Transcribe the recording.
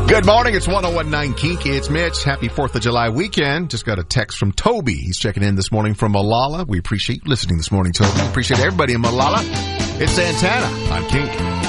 Good morning. It's 101.9 Kink. It's Mitch. Happy 4th of July weekend. Just got a text from Toby. He's checking in this morning from Malala. We appreciate you listening this morning, Toby. Appreciate everybody in Malala. It's Santana on Kink.